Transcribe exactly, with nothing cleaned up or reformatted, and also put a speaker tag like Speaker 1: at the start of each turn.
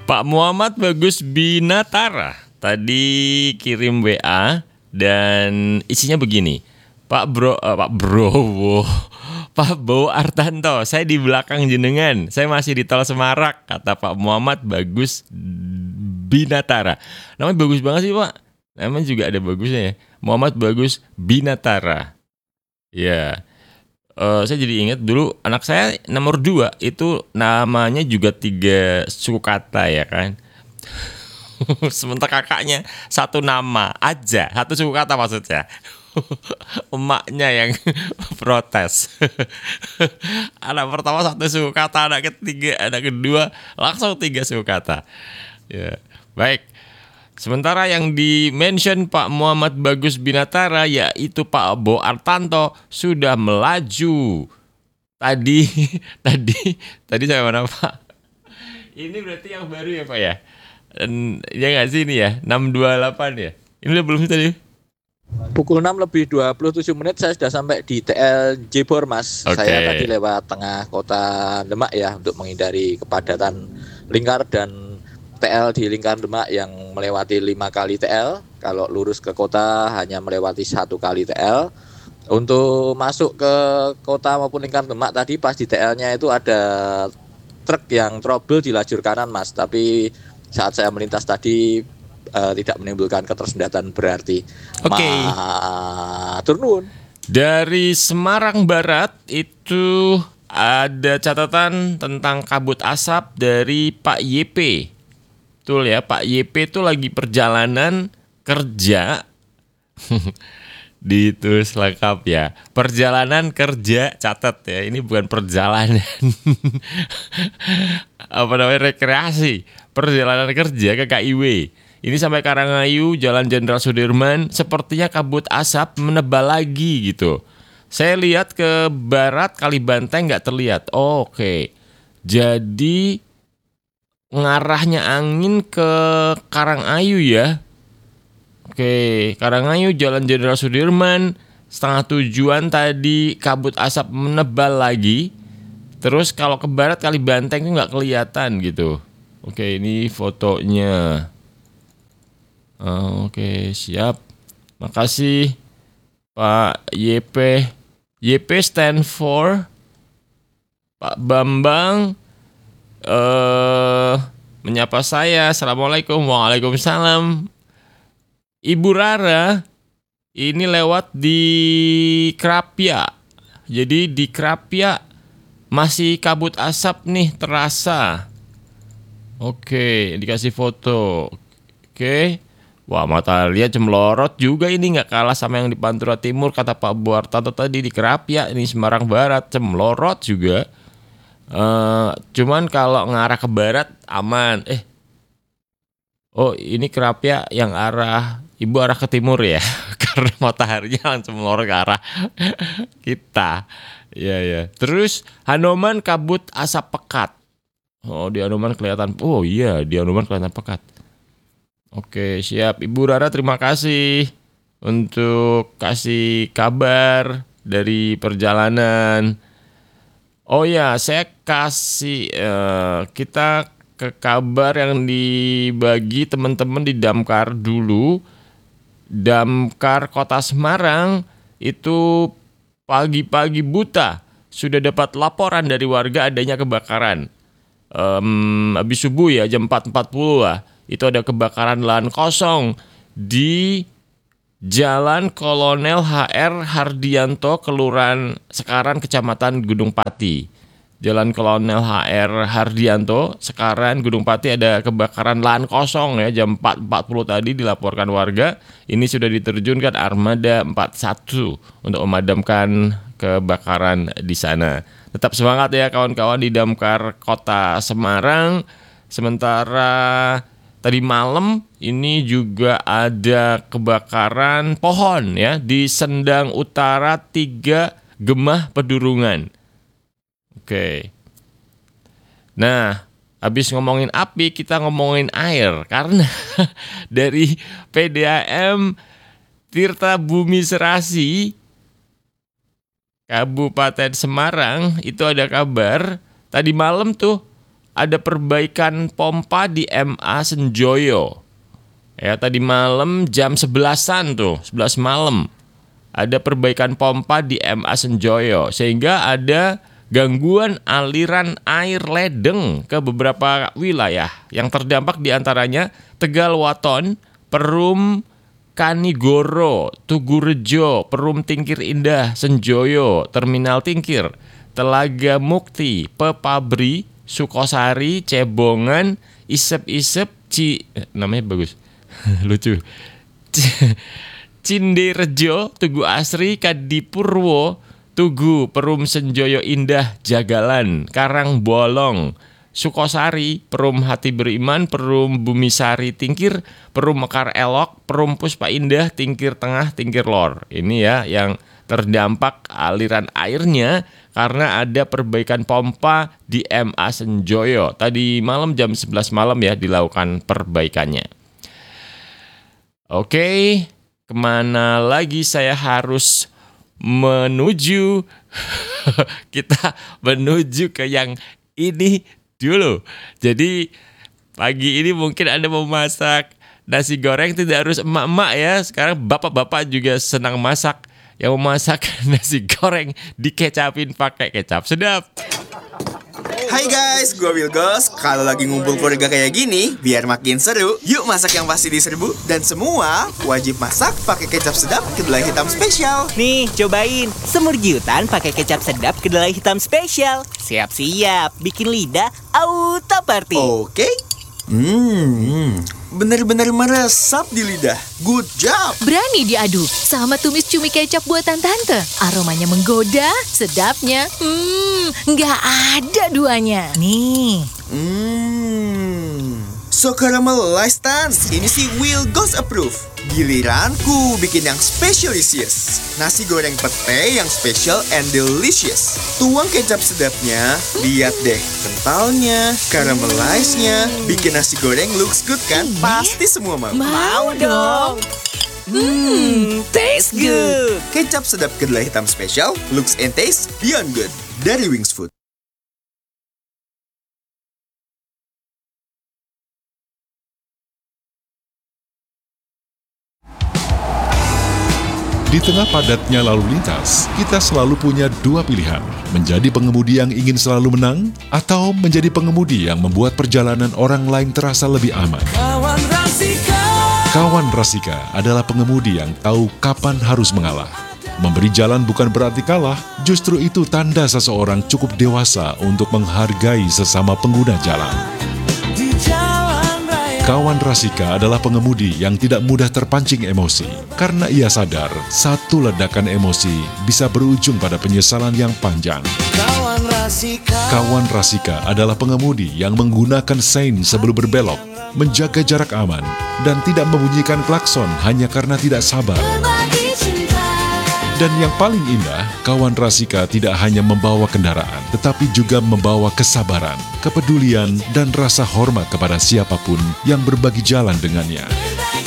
Speaker 1: Pak Muhammad Bagus Binatara tadi kirim W A dan isinya begini. Pak Bro, uh, Pak Bro, Pak Bowo Artanto, saya di belakang jenengan. Saya masih di Tol Semarak, kata Pak Muhammad Bagus Binatara. Namanya bagus banget sih, Pak. Namanya juga ada bagusnya ya. Muhammad Bagus Binatara. Ya. Uh, saya jadi ingat dulu anak saya nomor dua itu namanya juga tiga suku kata ya kan. Sementara kakaknya satu nama aja, satu suku kata maksudnya. Emaknya yang protes. Anak pertama satu suku kata, anak ketiga, anak kedua langsung tiga suku kata. Ya, baik. Sementara yang di-mention Pak Muhammad Bagus Binatara yaitu Pak Bowo Artanto sudah melaju. Tadi, tadi, tadi saya mana Pak? Ini berarti yang baru ya Pak ya? Dan, ya nggak sih ini ya? enam dua delapan ya? Ini udah belum sih tadi?
Speaker 2: Pukul enam lebih dua puluh tujuh menit saya sudah sampai di T L Jebor Mas.
Speaker 1: Okay.
Speaker 2: Saya tadi lewat tengah kota Demak ya untuk menghindari kepadatan lingkar dan T L di lingkar Demak yang melewati lima kali T L. Kalau lurus ke kota hanya melewati satu kali T L. Untuk masuk ke kota maupun lingkar Demak tadi pas di T L-nya itu ada truk yang trouble di lajur kanan Mas. Tapi saat saya melintas tadi Uh, tidak menimbulkan ketersendatan berarti.
Speaker 1: Oke. Okay.
Speaker 2: Matur nuwun.
Speaker 1: Dari Semarang Barat itu ada catatan tentang kabut asap dari Pak Y P. Betul ya, Pak Y P itu lagi perjalanan kerja. Ditulis lengkap ya. Perjalanan kerja, catat ya. Ini bukan perjalanan. Apa namanya, rekreasi. Perjalanan kerja ke K I W. Ini sampai Karangayu, Jalan Jenderal Sudirman, sepertinya kabut asap menebal lagi gitu. Saya lihat ke barat Kalibanteng nggak terlihat. Oh, oke, okay. Jadi ngarahnya angin ke Karangayu ya. Oke, okay. Karangayu, Jalan Jenderal Sudirman, setengah tujuan tadi kabut asap menebal lagi. Terus kalau ke barat Kalibanteng itu nggak kelihatan gitu. Oke, okay, ini fotonya. Oh, oke, okay, siap. Makasih Pak Y P. Y P stand for Pak Bambang eh menyapa saya. Assalamualaikum. Waalaikumsalam. Ibu Rara ini lewat di Krapia. Jadi di Krapia masih kabut asap nih terasa. Oke, dikasih foto. Oke. Wah, matahari cemlorot juga ini, nggak kalah sama yang di Pantura Timur, kata Pak Bowo Artanto tadi di Kerapia. Ini Semarang Barat cemlorot juga. Uh, cuman kalau ngarah ke barat aman. Eh, oh ini Kerapia yang arah ibu arah ke timur ya, karena mataharinya langsung melorot ke arah kita. Ya ya. Terus Hanoman kabut asap pekat. Oh di Hanoman kelihatan. Oh iya di Hanoman kelihatan pekat. Oke, siap. Ibu Rara, terima kasih untuk kasih kabar dari perjalanan. Oh ya, saya kasih uh, kita ke kabar yang dibagi teman-teman di Damkar dulu. Damkar Kota Semarang itu pagi-pagi buta sudah dapat laporan dari warga adanya kebakaran. Um, habis subuh ya, jam empat empat puluh lah. Itu ada kebakaran lahan kosong di Jalan Kolonel H R Hardianto, Kelurahan Sekaran, Kecamatan Gunung Pati. Jalan Kolonel H R Hardianto, Sekaran, Gunung Pati ada kebakaran lahan kosong ya, jam empat empat puluh tadi dilaporkan warga. Ini sudah diterjunkan armada empat puluh satu untuk memadamkan kebakaran di sana. Tetap semangat ya kawan-kawan di Damkar Kota Semarang. Sementara tadi malam ini juga ada kebakaran pohon ya di Sendang Utara tiga Gemah Pedurungan. Oke. Nah, habis ngomongin api kita ngomongin air karena dari P D A M Tirta Bumi Serasi Kabupaten Semarang itu ada kabar tadi malam tuh ada perbaikan pompa di M A Senjoyo. Ya, tadi malam jam sebelasan tuh, sebelas malam. Ada perbaikan pompa di M A Senjoyo sehingga ada gangguan aliran air ledeng ke beberapa wilayah. Yang terdampak diantaranya Tegal Waton, Perum Kanigoro, Tugurejo, Perum Tingkir Indah, Senjoyo, Terminal Tingkir, Telaga Mukti, Pepabri, Sukosari, Cebongan, Isep-Isep, Ci namanya bagus. Lucu. Cinderejo, Tugu Asri, Kadipurwo, Tugu, Perum Senjoyo Indah, Jagalan, Karangbolong, Sukosari, Perum Hati Beriman, Perum Bumisari Tingkir, Perum Mekar Elok, Perum Puspa Indah, Tingkir Tengah, Tingkir Lor. Ini ya yang terdampak aliran airnya karena ada perbaikan pompa di M A Senjoyo. Tadi malam jam sebelas malam ya dilakukan perbaikannya. Oke, kemana lagi saya harus menuju? Kita menuju ke yang ini dulu. Jadi pagi ini mungkin Anda mau masak nasi goreng tidak harus emak-emak ya. Sekarang bapak-bapak juga senang masak. Yang mau masak nasi goreng dikecapin pakai kecap. Sedap.
Speaker 3: Hai guys, gue Wilgos. Kalau lagi ngumpul keluarga kayak gini, biar makin seru, yuk masak yang pasti diserbu. Dan semua wajib masak pakai kecap sedap kedelai hitam spesial.
Speaker 4: Nih, cobain semur giutan pakai kecap sedap kedelai hitam spesial. Siap-siap, bikin lidah auto party.
Speaker 3: Oke. Hmm, bener-bener meresap di lidah. Good job.
Speaker 5: Berani diadu sama tumis cumi kecap buatan tante. Aromanya menggoda, sedapnya, hmm, nggak ada duanya.
Speaker 4: Nih,
Speaker 3: Hmm, so caramelized tan. Ini sih Wilgos approve. Giliranku bikin yang specialisius. Nasi goreng pete yang special and delicious. Tuang kecap sedapnya, lihat deh kentalnya, caramelized-nya. Bikin nasi goreng looks good kan? Pasti semua mau.
Speaker 5: Mau dong.
Speaker 4: hmm, taste good.
Speaker 3: Kecap sedap kedelai hitam spesial, looks and taste beyond good. Dari Wings Food.
Speaker 6: Di tengah padatnya lalu lintas, kita selalu punya dua pilihan. Menjadi pengemudi yang ingin selalu menang, atau menjadi pengemudi yang membuat perjalanan orang lain terasa lebih aman.
Speaker 7: Kawan Rasika.
Speaker 6: Kawan Rasika adalah pengemudi yang tahu kapan harus mengalah. Memberi jalan bukan berarti kalah, justru itu tanda seseorang cukup dewasa untuk menghargai sesama pengguna jalan.
Speaker 7: Di jalan raya.
Speaker 6: Kawan Rasika adalah pengemudi yang tidak mudah terpancing emosi, karena ia sadar satu ledakan emosi bisa berujung pada penyesalan yang panjang.
Speaker 7: Kawan Rasika.
Speaker 6: Kawan Rasika adalah pengemudi yang menggunakan sein sebelum berbelok, menjaga jarak aman, dan tidak membunyikan klakson hanya karena tidak sabar. Dan yang paling indah, kawan Rasika tidak hanya membawa kendaraan, tetapi juga membawa kesabaran, kepedulian, dan rasa hormat kepada siapapun yang berbagi jalan dengannya.